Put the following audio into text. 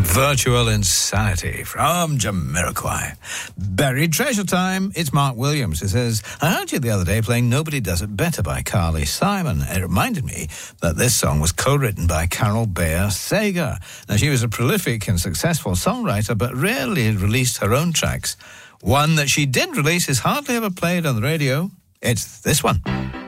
Virtual Insanity from Jamiroquai. Buried Treasure Time. It's Mark Williams who says, I heard you the other day playing Nobody Does It Better by Carly Simon. It reminded me that this song was co-written by Carol Bayer Sager. Now, she was a prolific and successful songwriter, but rarely released her own tracks. One that she did release is hardly ever played on the radio. It's this one.